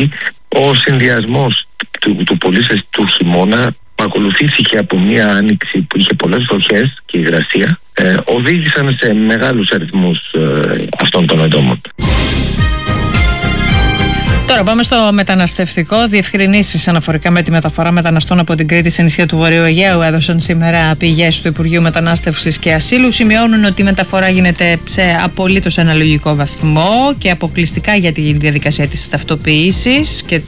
εκεί. Ο συνδυασμός του πολύ ζεστού χειμώνα, που ακολουθήθηκε από μια άνοιξη που είχε πολλές βροχές και υγρασία, οδήγησαν σε μεγάλους αριθμούς αυτών των ατόμων. Τώρα πάμε στο μεταναστευτικό. Διευκρινήσεις αναφορικά με τη μεταφορά μεταναστών από την Κρήτη σε νησιά του Βορείου Αιγαίου έδωσαν σήμερα πηγές του Υπουργείου Μετανάστευσης και Ασύλου. Σημειώνουν ότι η μεταφορά γίνεται σε απολύτως αναλογικό βαθμό και αποκλειστικά για τη διαδικασία της ταυτοποίησης και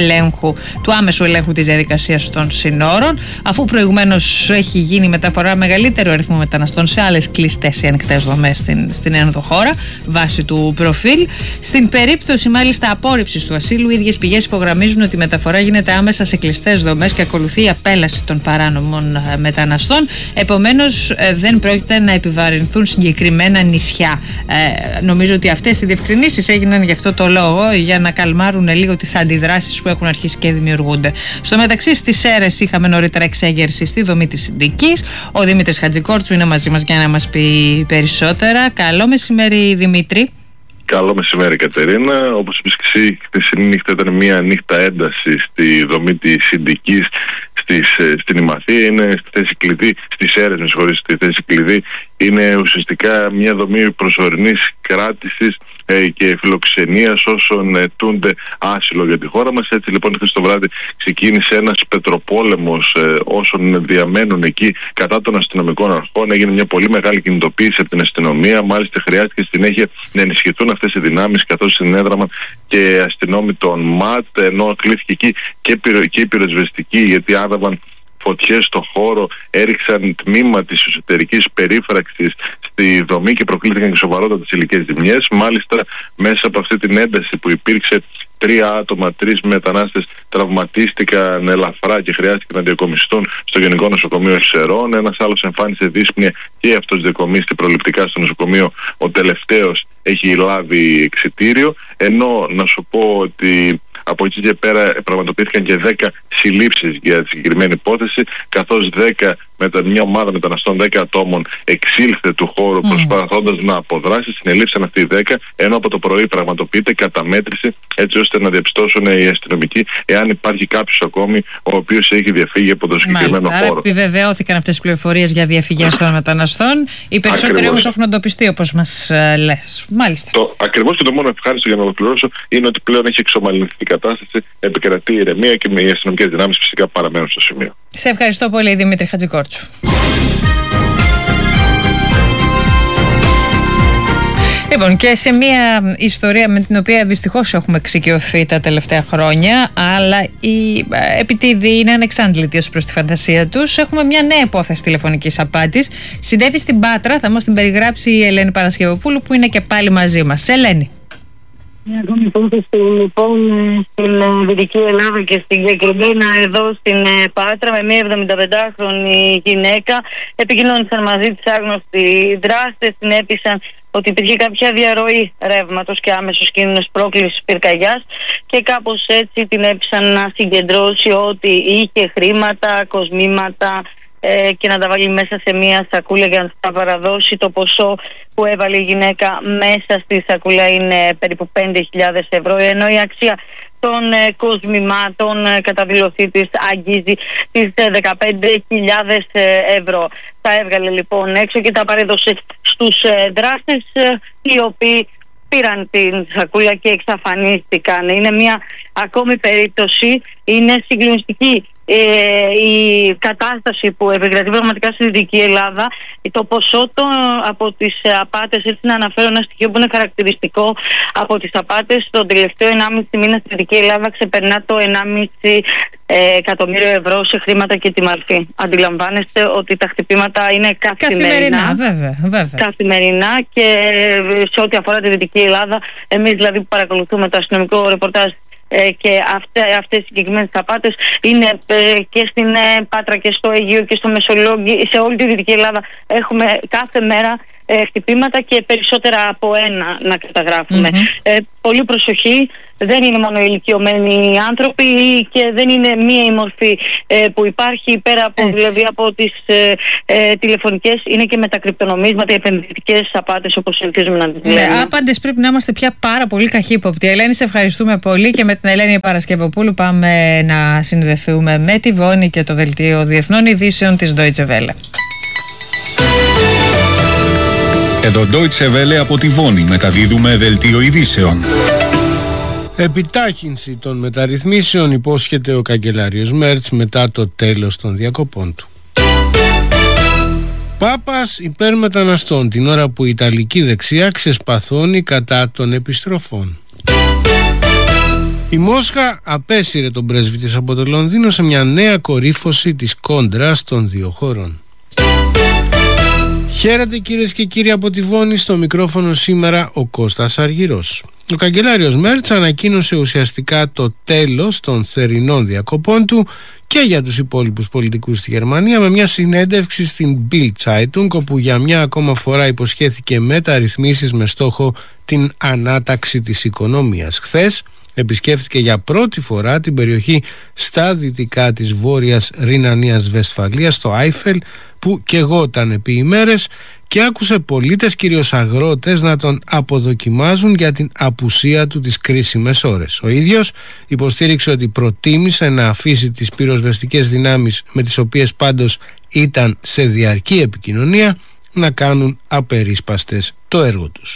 του άμεσου ελέγχου της διαδικασίας των συνόρων, αφού προηγουμένως έχει γίνει μεταφορά μεγαλύτερου αριθμού μεταναστών σε άλλες κλειστές ή ανοιχτές δομές στην ενδοχώρα βάσει του προφίλ. Στην περίπτωση μάλιστα απόρριψης του ασύλου, οι ίδιες πηγές υπογραμμίζουν ότι η μεταφορά γίνεται άμεσα σε κλειστές δομές και ακολουθεί η απέλαση των παράνομων μεταναστών. Επομένως, δεν πρόκειται να επιβαρυνθούν συγκεκριμένα νησιά. Νομίζω ότι αυτές οι διευκρινήσεις έγιναν γι' αυτό το λόγο, για να καλμάρουν λίγο τις αντιδράσεις που έχουν αρχίσει και δημιουργούνται. Στο μεταξύ, στις Σέρρες είχαμε νωρίτερα εξέγερση στη δομή της Συντικής. Ο Δημήτρης Χατζικόρτσου είναι μαζί μας για να μας πει περισσότερα. Καλό μεσημέρι, Δημήτρη. Καλό μεσημέρι, Κατερίνα. Όπως είπες και εσύ, η χθεσινή νύχτα ήταν μια νύχτα ένταση στη δομή της Συντικής στην Ημαθία. Είναι στη θέση κλειδί, στις Σέρρες, στη θέση κλειδί. Είναι ουσιαστικά μια δομή προσωρινής κράτησης και φιλοξενίας όσων αιτούνται άσυλο για τη χώρα μας. Έτσι λοιπόν, χθες το βράδυ ξεκίνησε ένας πετροπόλεμος όσων διαμένουν εκεί κατά των αστυνομικών αρχών. Έγινε μια πολύ μεγάλη κινητοποίηση από την αστυνομία. Μάλιστα, χρειάστηκε συνέχεια να ενισχυθούν αυτές οι δυνάμεις, καθώς συνέδραμαν και αστυνόμοι των ΜΑΤ, ενώ κλείθηκε εκεί και η πυροσβεστική, γιατί άδαβαν φωτιές στο χώρο, έριξαν τμήμα της εσωτερικής περίφραξης στη δομή και προκλήθηκαν και σοβαρότατες υλικές ζημιές. Μάλιστα, μέσα από αυτή την ένταση που υπήρξε, 3 άτομα, 3 μετανάστες τραυματίστηκαν ελαφρά και χρειάστηκε να διακομιστούν στο Γενικό Νοσοκομείο Σερών. Ένας άλλος εμφάνισε δύσπνοια και αυτός διακομίστηκε προληπτικά στο νοσοκομείο. Ο τελευταίος έχει λάβει εξιτήριο. Ενώ να σου πω ότι από εκεί και πέρα πραγματοποιήθηκαν και 10 συλλήψεις για τη συγκεκριμένη υπόθεση, καθώς μια ομάδα μεταναστών 10 ατόμων εξήλθε του χώρου προσπαθώντας να αποδράσει. Συνελήφθησαν αυτοί οι 10, ενώ από το πρωί πραγματοποιείται καταμέτρηση, έτσι ώστε να διαπιστώσουν οι αστυνομικοί εάν υπάρχει κάποιος ακόμη ο οποίος έχει διαφύγει από το συγκεκριμένο χώρο. Άρα επιβεβαιώθηκαν αυτές τις πληροφορίες για διαφυγές των μεταναστών. Οι περισσότεροι όμως έχουν εντοπιστεί, όπως μας λες. Μάλιστα. Ακριβώς, και το μόνο ευχάριστο για να ολοκληρώσω είναι ότι πλέον έχει εξομαλυνθεί η κατάσταση, επικρατεί ηρεμία και οι αστυνομικές δυνάμεις φυσικά παραμένουν στο σημείο. Σε ευχαριστώ πολύ, Δημήτρη Χατζικόρτσου. Λοιπόν, και σε μια ιστορία με την οποία δυστυχώς έχουμε εξοικειωθεί τα τελευταία χρόνια, αλλά επιτίδη είναι ανεξάντλητη ως προς τη φαντασία τους, έχουμε μια νέα υπόθεση τηλεφωνικής απάτης. Συνέβη στην Πάτρα, θα μας την περιγράψει η Ελένη Παρασκευοπούλου, που είναι και πάλι μαζί μας. Ελένη. Μια ακόμη υπόθεση λοιπόν στην Δυτική Ελλάδα και συγκεκριμένα εδώ στην Πάτρα, με μια 75χρονη γυναίκα. Επικοινώνησαν μαζί της άγνωστοι δράστες, την έπεισαν ότι υπήρχε κάποια διαρροή ρεύματος και άμεσος κίνδυνος πρόκλησης πυρκαγιάς και κάπως έτσι την έπεισαν να συγκεντρώσει ότι είχε χρήματα, κοσμήματα και να τα βάλει μέσα σε μια σακούλα για να τα παραδώσει. Το ποσό που έβαλε η γυναίκα μέσα στη σακούλα είναι περίπου 5.000 ευρώ, ενώ η αξία των κοσμημάτων κατά δηλωσή της αγγίζει τις 15.000 ευρώ. Τα έβγαλε λοιπόν έξω και τα παρέδωσε στους δράστες, οι οποίοι πήραν την σακούλα και εξαφανίστηκαν. Είναι μια ακόμη περίπτωση, είναι συγκλονιστική η κατάσταση που επικρατεί πραγματικά στη Δυτική Ελλάδα. Το ποσό από τις απάτες, έτσι να αναφέρω ένα στοιχείο που είναι χαρακτηριστικό, από τις απάτες τον τελευταίο 1,5 μήνα στη Δυτική Ελλάδα ξεπερνά το 1,5 εκατομμύριο ευρώ σε χρήματα και τιμαρφή. Αντιλαμβάνεστε ότι τα χτυπήματα είναι καθημερινά. Βέβαια. Καθημερινά, και σε ό,τι αφορά τη Δυτική Ελλάδα, εμείς δηλαδή που παρακολουθούμε το αστυνομικό ρεπορτάζ και αυτές οι συγκεκριμένες απάτες είναι και στην Πάτρα και στο Αιγαίο και στο Μεσολόγγι, σε όλη τη Δυτική Ελλάδα έχουμε κάθε μέρα χτυπήματα και περισσότερα από ένα να καταγράφουμε. Πολύ προσοχή, δεν είναι μόνο ηλικιωμένοι άνθρωποι και δεν είναι μία η μορφή που υπάρχει πέρα από, δηλαδή, από τις τηλεφωνικές, είναι και με τα κρυπτονομίσματα, οι επενδυτικές απάτες όπως ελπίζουμε να τις λέμε. Άπαντες πρέπει να είμαστε πια πάρα πολύ καχύποπτοι. Ελένη, σε ευχαριστούμε πολύ και με την Ελένη Παρασκευοπούλου πάμε να συνδεθούμε με τη Βόνη και το Δελτίο Διεθνών Ειδήσεων της Deutsche Welle. Εδώ Deutsche Welle από τη Βόνη μεταδίδουμε Δελτίο Ειδήσεων. Επιτάχυνση των μεταρρυθμίσεων υπόσχεται ο καγκελάριος Μέρτς μετά το τέλος των διακοπών του. Πάπας υπέρ μεταναστών την ώρα που η Ιταλική δεξιά ξεσπαθώνει κατά των επιστροφών. Η Μόσχα απέσυρε τον πρέσβη της από το Λονδίνο σε μια νέα κορύφωση της κόντρας των δύο χωρών. Χαίρετε κυρίες και κύριοι από τη Βόνη, στο μικρόφωνο σήμερα ο Κώστας Αργυρός. Ο καγκελάριος Μέρτς ανακοίνωσε ουσιαστικά το τέλος των θερινών διακοπών του και για τους υπόλοιπους πολιτικούς στη Γερμανία με μια συνέντευξη στην Bild Zeitung, όπου για μια ακόμα φορά υποσχέθηκε μεταρρυθμίσεις με στόχο την ανάταξη της οικονομίας. Χθες επισκέφθηκε για πρώτη φορά την περιοχή στα δυτικά της Βόρειας Ρινανίας Βεσφαλίας, στο Άιφελ, που καιγόταν επί ημέρες, και άκουσε πολίτες, κυρίως αγρότες, να τον αποδοκιμάζουν για την απουσία του τις κρίσιμες ώρες. Ο ίδιος υποστήριξε ότι προτίμησε να αφήσει τις πυροσβεστικές δυνάμεις, με τις οποίες πάντως ήταν σε διαρκή επικοινωνία, να κάνουν απερίσπαστες το έργο τους.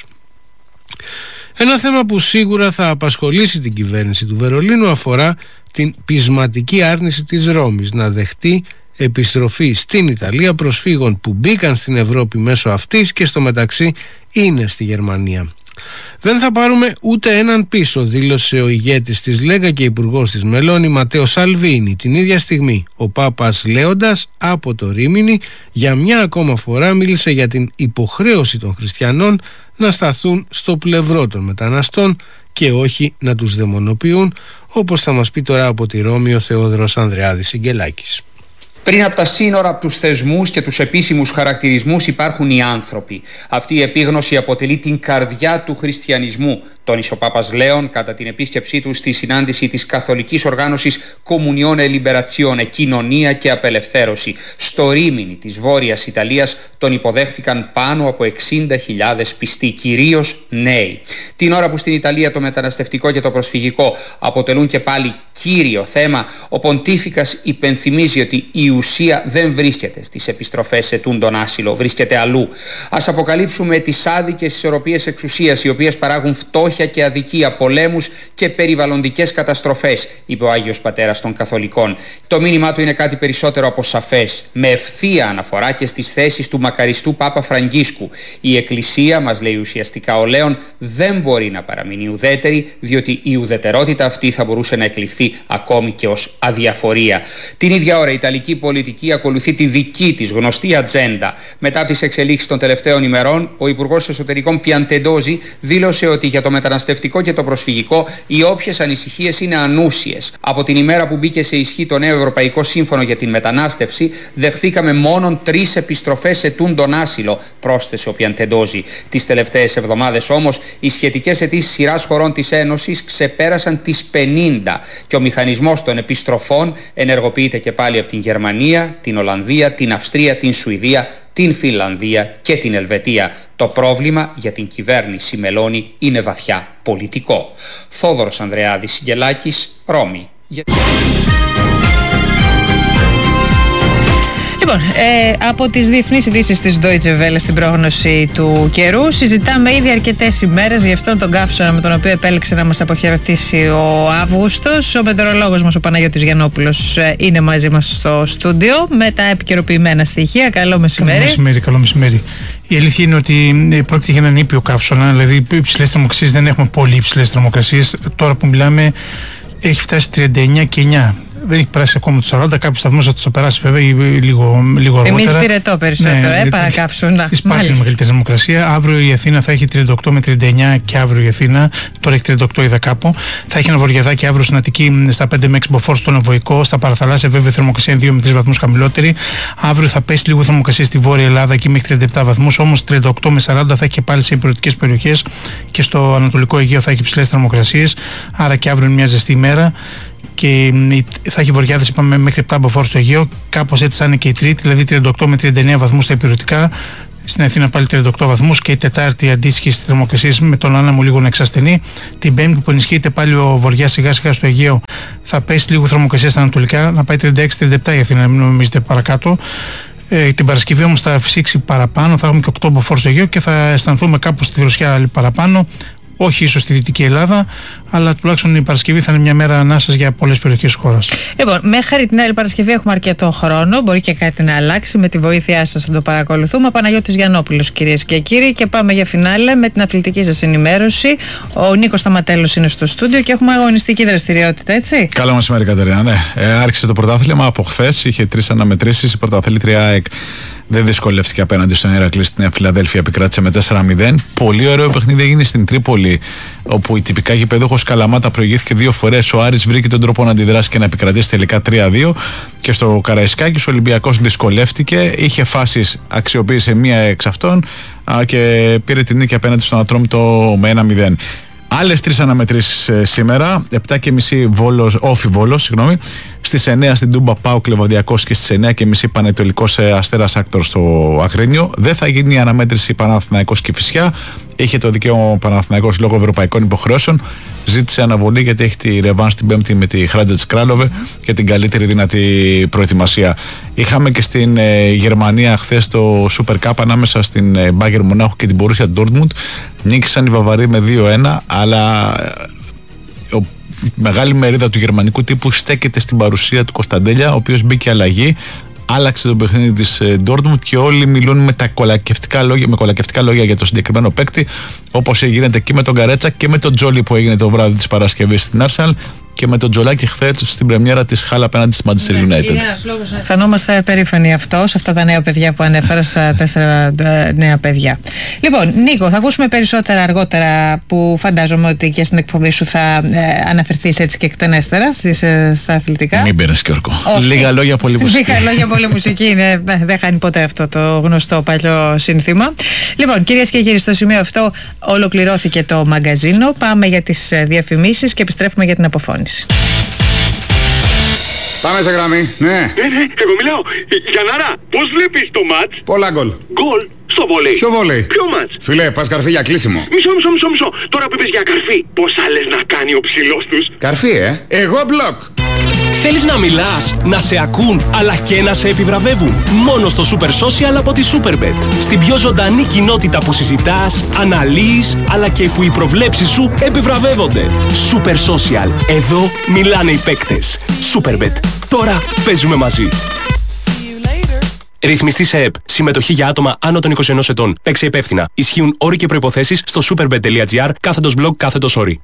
Ένα θέμα που σίγουρα θα απασχολήσει την κυβέρνηση του Βερολίνου αφορά την πεισματική άρνηση της Ρώμης να δεχτεί επιστροφή στην Ιταλία προσφύγων που μπήκαν στην Ευρώπη μέσω αυτής και στο μεταξύ είναι στη Γερμανία. Δεν θα πάρουμε ούτε έναν πίσω, δήλωσε ο ηγέτης της Λέγκα και υπουργός της Μελώνη Ματέο Σαλβίνι. Την ίδια στιγμή ο Πάπας, λέοντας από το Ρήμινι, για μια ακόμα φορά μίλησε για την υποχρέωση των χριστιανών να σταθούν στο πλευρό των μεταναστών και όχι να τους δαιμονοποιούν, όπως θα μας πει τώρα από τη Ρώμη ο Θεόδωρος Ανδρεάδης Σιγκελάκης. Πριν από τα σύνορα, από τους θεσμούς και τους επίσημους χαρακτηρισμούς υπάρχουν οι άνθρωποι. Αυτή η επίγνωση αποτελεί την καρδιά του χριστιανισμού, τόνισε ο Πάπας Λέων κατά την επίσκεψή του στη συνάντηση της καθολικής οργάνωσης Comunione Liberazione, κοινωνία και απελευθέρωση. Στο Ρήμινι της Βόρειας Ιταλίας τον υποδέχθηκαν πάνω από 60.000 πιστοί, κυρίως νέοι. Την ώρα που στην Ιταλία το μεταναστευτικό και το προσφυγικό αποτελούν και πάλι κύριο θέμα, ο Ποντίφικας υπενθυμίζει ότι η ουσία δεν βρίσκεται στις επιστροφές ετούντων άσυλο, βρίσκεται αλλού. Ας αποκαλύψουμε τις άδικες ισορροπίες εξουσίας, οι οποίες παράγουν φτώχεια και αδικία, πολέμους και περιβαλλοντικές καταστροφές, είπε ο Άγιος Πατέρας των Καθολικών. Το μήνυμά του είναι κάτι περισσότερο από σαφές, με ευθεία αναφορά και στις θέσεις του μακαριστού Πάπα Φραγκίσκου. Η Εκκλησία, μας λέει ουσιαστικά ο Λέων, δεν μπορεί να παραμείνει ουδέτερη, διότι η ουδετερότητα αυτή θα μπορούσε να εκλειφθεί ακόμη και ως αδιαφορία. Την ίδια ώρα η Ιταλική πολιτική ακολουθεί τη δική της γνωστή ατζέντα. Μετά από τις εξελίξεις των τελευταίων ημερών, ο Υπουργός Εσωτερικών Πιαντεντόζη δήλωσε ότι για το μεταναστευτικό και το προσφυγικό οι όποιες ανησυχίες είναι ανούσιες. Από την ημέρα που μπήκε σε ισχύ το νέο Ευρωπαϊκό Σύμφωνο για την Μετανάστευση, δεχθήκαμε μόνον 3 επιστροφές ετούντων άσυλο, πρόσθεσε ο Πιαντεντόζη. Τις τελευταίες εβδομάδες όμως, οι σχετικές αιτήσεις σειράς χωρών της Ένωσης ξεπέρασαν τις 50 και ο μηχανισμός των επιστροφών ενεργοποιείται και πάλι από την Γερμανία, την Ολλανδία, την Αυστρία, την Σουηδία, την Φινλανδία και την Ελβετία. Το πρόβλημα για την κυβέρνηση Μελώνη είναι βαθιά πολιτικό. Θόδωρος Ανδρεάδης Σιγκελάκης, Ρώμη. Λοιπόν, από τις διεθνείς ειδήσεις της Deutsche Welle στην πρόγνωση του καιρού συζητάμε ήδη αρκετές ημέρες για αυτόν τον καύσωνα με τον οποίο επέλεξε να μας αποχαιρετήσει ο Αύγουστος. Ο μετεωρολόγος μας, ο Παναγιώτης Γιαννόπουλος, είναι μαζί μας στο στούντιο με τα επικαιροποιημένα στοιχεία. Καλό μεσημέρι. Καλό μεσημέρι. Η αλήθεια είναι ότι πρόκειται για έναν ήπιο καύσωνα, δηλαδή υψηλές θερμοκρασίες δεν έχουμε πολύ υψηλές θερμοκρασίες. Τώρα που μιλάμε έχει φτάσει 39 και 9. δεν έχει περάσει ακόμα τους 40, κάποιους σταθμούς θα τους θα περάσει βέβαια λίγο αργότερα. Εμείς πυρετό περισσότερο, παρακάψουνα. Στις Σπάρτης μεγαλύτερη θερμοκρασία. Αύριο η Αθήνα θα έχει 38 με 39 και αύριο η Αθήνα, τώρα έχει 38 είδα κάπου. Θα έχει ένα βορειαδάκι αύριο στην Αττική στα 5 με 6 μποφόρ στον Ευωικό, στα παραθαλάσσια βέβαια η θερμοκρασία είναι 2 με 3 βαθμούς χαμηλότερη. Αύριο θα πέσει λίγο θερμοκρασία στη Βόρεια Ελλάδα εκεί μέχρι 37 βαθμούς, όμως 38 με 40 θα έχει και πάλι σε υπηρετικές περιοχές και στο Ανατολικό Αιγαίο θα έχει υψηλές θερμοκρασίες, άρα και αύριο είναι μια ζεστή ημέρα. Και θα έχει βοριάδες, είπαμε, μέχρι 7 μποφόρ στο Αιγαίο, κάπως έτσι θα είναι και η Τρίτη, δηλαδή 38 με 39 βαθμούς στα υπηρετικά. Στην Αθήνα πάλι 38 βαθμούς και η Τετάρτη αντίστοιχη στις θερμοκρασίες με τον άνεμο λίγο να εξασθενεί. Την Πέμπτη που ενισχύεται πάλι ο βοριάς σιγά σιγά στο Αιγαίο θα πέσει λίγο θερμοκρασία στα ανατολικά, να πάει 36-37 η Αθήνα, μην νομίζετε παρακάτω. Την Παρασκευή όμως θα φυσήξει παραπάνω, θα έχουμε και 8 μποφόρ στο Αιγαίο και θα αισθανθούμε κάπως στη δροσιά παραπάνω. Όχι ίσως στη Δυτική Ελλάδα, αλλά τουλάχιστον η Παρασκευή θα είναι μια μέρα ανάσας για πολλές περιοχές της χώρας. Λοιπόν, μέχρι την άλλη Παρασκευή έχουμε αρκετό χρόνο. Μπορεί και κάτι να αλλάξει. Με τη βοήθειά σας θα το παρακολουθούμε. Παναγιώτης Γιαννόπουλος, κυρίες και κύριοι, και πάμε για φινάλε με την αθλητική σας ενημέρωση. Ο Νίκος Σταματέλος είναι στο στούντιο και έχουμε αγωνιστική δραστηριότητα, έτσι. Καλό μεσημέρι, Κατερίνα. Ναι. Άρχισε το πρωτάθλημα από χθες. Είχε 3 αναμετρήσεις. Η πρωταθλήτρια ΑΕΚ δεν δυσκολεύτηκε απέναντι στον Ηρακλή στη Νέα Φιλαδέλφια, επικράτησε με 4-0. Πολύ ωραίο παιχνίδι έγινε στην Τρίπολη, όπου η τυπικά γηπεδούχος Καλαμάτα προηγήθηκε 2 φορές. Ο Άρης βρήκε τον τρόπο να αντιδράσει και να επικρατήσει τελικά 3-2. Και στο Καραϊσκάκης ο Ολυμπιακός δυσκολεύτηκε, είχε φάσεις, αξιοποίησε μία εξ αυτών και πήρε την νίκη απέναντι στον Ατρόμητο με 1-0. Άλλες 3 αναμετρήσεις σήμερα, 7.30 Όφι Βόλος, συγγνώμη. Στις 9 στην Τούμπα ΠΑΟΚ Λεβαδιακός και στις 9.30 Πανετολικός Αστέρας Άκτορ στο Αγρίνιο. Δεν θα γίνει η αναμέτρηση Παναθηναϊκός Κηφισιά. Είχε το δικαίωμα ο Παναθηναϊκός λόγω ευρωπαϊκών υποχρεώσεων. Ζήτησε αναβολή γιατί έχει τη ρεβάν την Πέμπτη με τη Χράντζετς Κράλοβε και την καλύτερη δυνατή προετοιμασία. Είχαμε και στην Γερμανία χθες το Super Cup ανάμεσα στην Bayern Μονάχου και την Borussia Dortmund. Νίκησαν οι Βαβαροί με 2-1, αλλά μεγάλη μερίδα του γερμανικού τύπου στέκεται στην παρουσία του Κωνσταντέλια, ο οποίος μπήκε αλλαγή. Άλλαξε το παιχνίδι της Dortmund και όλοι μιλούν με κολακευτικά λόγια για το συγκεκριμένο παίκτη, όπως γίνεται και με τον Καρέτσα και με τον Τζόλι που έγινε το βράδυ της Παρασκευής στην Arsenal και με τον Τζολάκη χθες στην πρεμιέρα της Χάλ απέναντι στη Manchester United. Είναι ένας λόγος να αισθανόμαστε περήφανοι αυτό, σε αυτά τα νέα παιδιά που ανέφερα, στα 4 νέα παιδιά. Λοιπόν, Νίκο, θα ακούσουμε περισσότερα αργότερα, που φαντάζομαι ότι και στην εκπομπή σου θα αναφερθείς έτσι και εκτενέστερα στα αθλητικά. Μην πήρες και όρκο. Λίγα λόγια, πολύ μουσική. Λίγα λόγια, πολύ μουσική. Δεν χάνει ποτέ αυτό το γνωστό παλιό σύνθημα. Λοιπόν, κυρίες και κύριοι, στο σημείο αυτό ολοκληρώθηκε το μαγκαζίνο. Πάμε για τις διαφημίσεις και επιστρέφουμε για την αποφώνηση. Πάμε σε γραμμή, ναι. Εγώ μιλάω. Γιαννάρα, πώς βλέπεις το μάτς? Πολλά γκολ. Γκολ στο βόλεϊ. Ποιο βόλεϊ? Ποιο μάτς? Φιλέ, πας καρφί για κλείσιμο. Μισό. Τώρα που είπες για καρφί, πόσα λες να κάνει ο ψηλός τους? Καρφί, εγώ μπλοκ. Θέλεις να μιλάς, να σε ακούν, αλλά και να σε επιβραβεύουν? Μόνο στο Super Social από τη Superbet. Στην πιο ζωντανή κοινότητα που συζητάς, αναλύεις, αλλά και που οι προβλέψεις σου επιβραβεύονται. Super Social. Εδώ μιλάνε οι παίκτες. Superbet. Τώρα παίζουμε μαζί. Ρυθμιστή σε ΕΠ. Συμμετοχή για άτομα άνω των 21 ετών. Παίξε υπεύθυνα. Ισχύουν όροι και προϋποθέσεις στο superbet.gr/blog/όροι.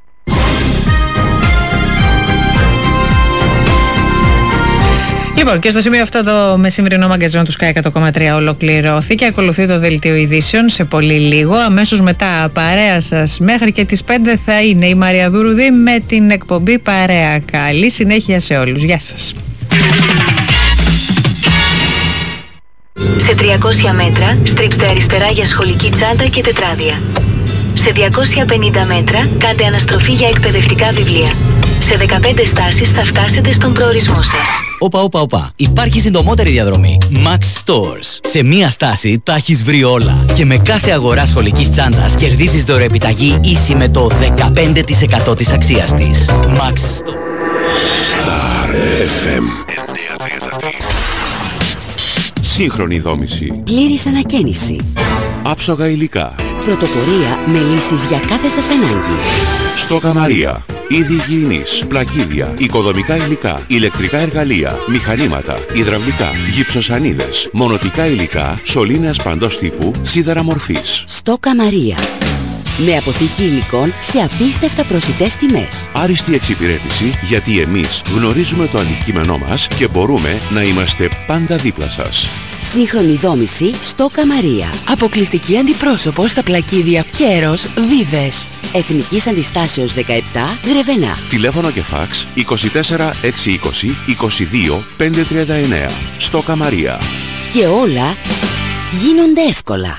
Λοιπόν, και στο σημείο αυτό το μεσημερινό μαγκαζίνο του Sky 100,3 ολοκληρώθηκε. Ακολουθεί το δελτίο ειδήσεων σε πολύ λίγο. Αμέσως μετά, παρέα σας μέχρι και τις 5 θα είναι η Μαρία Δουρουδή με την εκπομπή Παρέα. Καλή συνέχεια σε όλους. Γεια σας. Σε 300 μέτρα στρίψτε αριστερά για σχολική τσάντα και τετράδια. Σε 250 μέτρα κάντε αναστροφή για εκπαιδευτικά βιβλία. Σε 15 στάσεις θα φτάσετε στον προορισμό σας. Όπα. Υπάρχει συντομότερη διαδρομή. Max Stores. Σε μία στάση τα έχεις βρει όλα. Και με κάθε αγορά σχολικής τσάντας κερδίζεις δωρεοεπιταγή ίση με το 15% της αξίας της. Max Stores. Star FM 933. Σύγχρονη δόμηση. Πλήρης ανακαίνιση. Άψογα υλικά. Πρωτοπορία με λύσεις για κάθε σας ανάγκη. Στόκα Μαρία. Είδη υγιεινής, πλακίδια, οικοδομικά υλικά, ηλεκτρικά εργαλεία, μηχανήματα, υδραυλικά, γυψοσανίδες, μονοτικά υλικά, σωλήνες παντός τύπου, σίδερα μορφής. Στόκα Μαρία. Με αποθήκη υλικών σε απίστευτα προσιτές τιμές. Άριστη εξυπηρέτηση, γιατί εμείς γνωρίζουμε το αντικείμενό μας και μπορούμε να είμαστε πάντα δίπλα σας. Σύγχρονη δόμηση στο Καμαρία. Αποκλειστική αντιπρόσωπο στα πλακίδια Κέρος Βίβες. Εθνικής Αντιστάσεως 17, Γρεβενά. Τηλέφωνο και φάξ 24 620 22 539. Στο Καμαρία. Και όλα γίνονται εύκολα.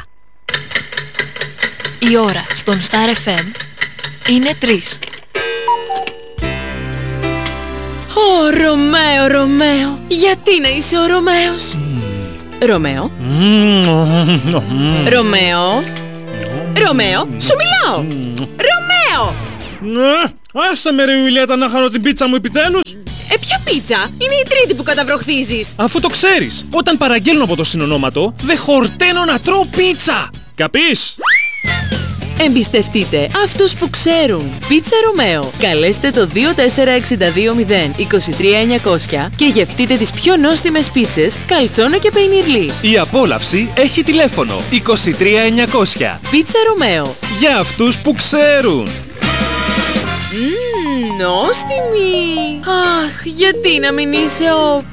Η ώρα στον Star FM είναι 3. Ω, Ρωμαίο, γιατί να είσαι ο Ρωμαίος? Ρωμαίο. Ρωμαίο, σου μιλάω. Ρωμαίο! Άσε με ρε Ιουλιέτα να χάνω την πίτσα μου επιτέλους. Ποια πίτσα? Είναι η τρίτη που καταβροχθίζεις. Αφού το ξέρεις, όταν παραγγέλνω από το συνονόματο, δεν χορταίνω να τρώω πίτσα. Καπείς? Εμπιστευτείτε αυτούς που ξέρουν. Πίτσα Ρωμαίο. Καλέστε το 24620 23900 και γευτείτε τις πιο νόστιμες πίτσες καλτσόνα και πεϊνιρλί. Η απόλαυση έχει τηλέφωνο 23900. Πίτσα Ρωμαίο. Για αυτούς που ξέρουν. Νόστιμη. Αχ, γιατί να μην είσαι ο